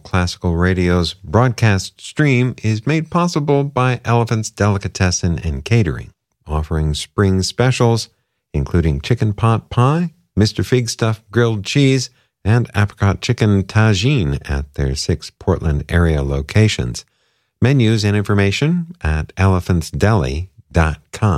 Classical Radio's broadcast stream is made possible by Elephant's Delicatessen and Catering, offering spring specials, including chicken pot pie, Mr. Fig Stuff grilled cheese, and apricot chicken tagine at their 6 Portland area locations. Menus and information at elephantsdeli.com.